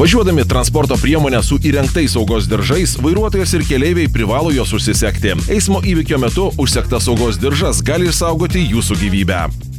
Važiuodami transporto priemonę su įrengtais saugos diržais, vairuotojas ir keleiviai privalo juos užsisegti. Eismo įvykio metu užsegtas saugos diržas gali išsaugoti jūsų gyvybę.